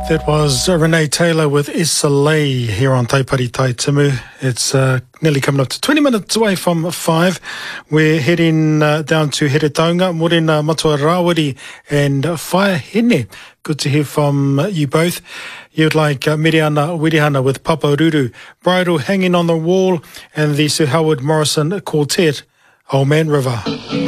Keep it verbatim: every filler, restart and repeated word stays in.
That was Renee Taylor with Isolé here on Taipari Tai Timu. It's uh, nearly coming up to twenty minutes away from five. We're heading uh, down to Heretaunga, Morena Matua Rawiri and Whaehine. Good to hear from uh, you both. You'd like uh, Miriana Wirihana with Papa Ruru, Bridal Hanging on the Wall, and the Sir Howard Morrison Quartet, Old Man River.